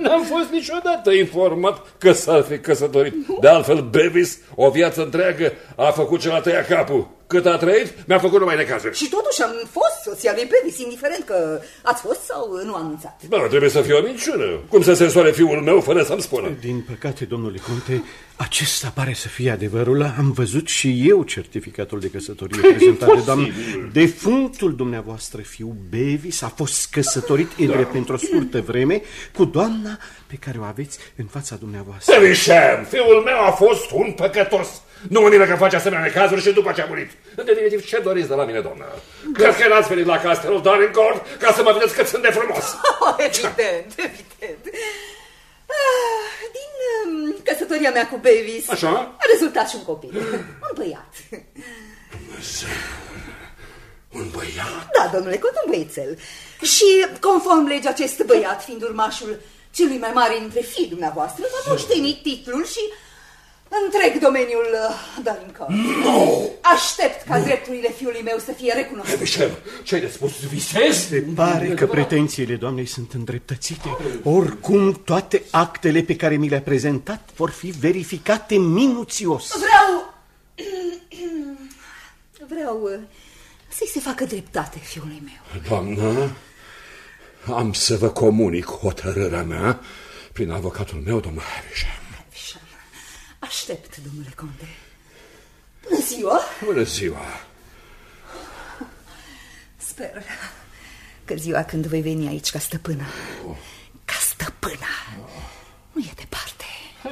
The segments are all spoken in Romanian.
N-am fost niciodată informat că s-ar fi căsătorit. De altfel, Bevis, o viață întreagă, a făcut ce l-a tăiat capul. Cât a trăit, mi-a făcut numai necazuri. Și totuși am fost soția lui Bevis, indiferent că ați fost sau nu anunțat. Bă, trebuie să fie o minciună. Cum să se însoare fiul meu fără să-mi spună? Din păcate, domnule conte, acesta pare să fie adevărul. Am văzut și eu certificatul de căsătorie prezentat de doamnă. Defunctul dumneavoastră, fiul Bevis, a fost căsătorit pentru o scurtă vreme cu doamna pe care o aveți în fața dumneavoastră. Serișem, fiul meu a fost un păcătos. Nu mă miră că face asemenea necazuri și după ce a murit. În definitiv, ce doriți de la mine, doamnă? Cred că n-ați venit la castelul Dorincourt ca să mă vedeți cât sunt de frumos. Evident. Din căsătoria mea cu Bevis a rezultat și un copil. Un băiat. Un băiat? Da, domnule Cont, un băiețel. Și conform legii, acest băiat, fiind urmașul celui mai mare dintre fiii dumneavoastră, va moșteni titlul și întreg domeniul Dorincourt. Aștept ca drepturile fiului meu să fie recunoscute. Michel, ce-ai de spus? Visezi? Se pare că pretențiile doamnei sunt îndreptățite. Oricum, toate actele pe care mi le-a prezentat vor fi verificate minuțios. Vreau să-i se facă dreptate fiului meu. Doamnă, am să vă comunic hotărârea mea prin avocatul meu, domnul Havisham. Aștept, domnule conte. Bună ziua! Bună ziua! Sper că ziua când voi veni aici ca stăpână, nu e departe.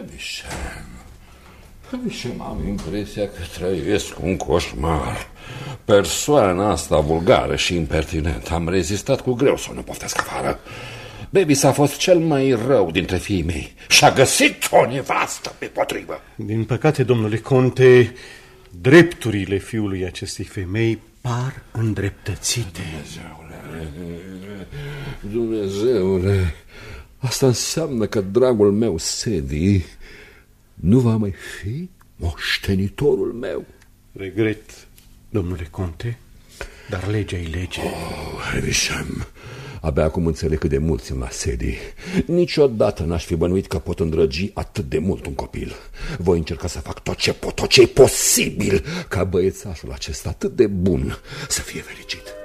Havisham, am impresia că trăiesc un coșmar. Persoana asta vulgară și impertinentă. Am rezistat cu greu să nu poftesc afară. Bevis a fost cel mai rău dintre fiii mei și a găsit o nevastă pe potrivă. Din păcate, domnule conte, drepturile fiului acestei femei par îndreptățite. Dumnezeule, asta înseamnă că dragul meu Sedi nu va mai fi moștenitorul meu. Regret, domnule conte, dar legea e lege. Havisham, abia acum înțeleg cât de mult țin la Sedi. Niciodată n-aș fi bănuit că pot îndrăgi atât de mult un copil. Voi încerca să fac tot ce pot, tot ce e posibil ca băiețașul acesta atât de bun să fie fericit.